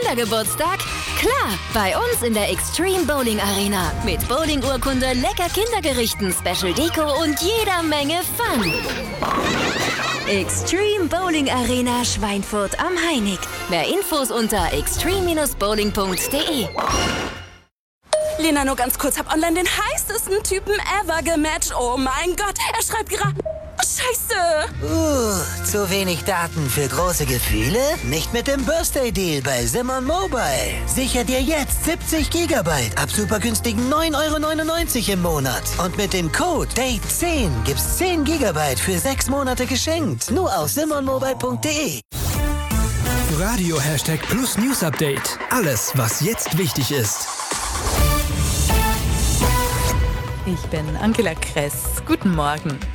Kindergeburtstag? Klar, bei uns in der Extreme Bowling Arena. Mit Bowling-Urkunde, lecker Kindergerichten, Special Deko und jeder Menge Fun. Extreme Bowling Arena Schweinfurt am Heinig. Mehr Infos unter extreme-bowling.de. Lena, nur ganz kurz, hab online den heißesten Typen ever gematcht. Oh mein Gott, er schreibt gerade... Scheiße! Zu wenig Daten für große Gefühle? Nicht mit dem Birthday Deal bei Simon Mobile. Sicher dir jetzt 70 Gigabyte ab super günstigen 9,99 € im Monat. Und mit dem Code DATE10 gibt's 10 Gigabyte für 6 Monate geschenkt. Nur auf simonmobile.de. Radio #Plus News Update. Alles, was jetzt wichtig ist. Ich bin Angela Kress. Guten Morgen.